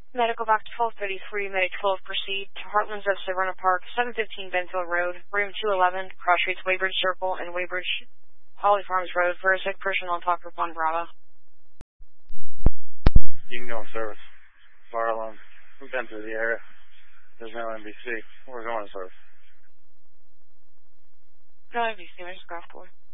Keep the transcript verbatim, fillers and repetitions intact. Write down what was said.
Medical box twelve thirty-three, Medic twelve, proceed to Heartlands of Severna Park, seven fifteen Benfield Road, room two eleven, cross streets Weybridge Circle and Weybridge Holly Farms Road, for a sick person on Talker one Bravo. You can go on service. Fire alarm. We've been through the area. There's no N B C. We're going on service. No N B C, I just graphed for.